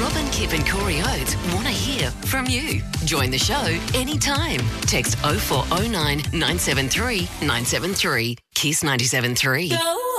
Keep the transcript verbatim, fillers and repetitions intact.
Robin, Kip and Corey Oates want to hear from you. Join the show anytime. Text oh four oh nine, nine seven three, nine seven three. Kiss ninety-seven three. Go.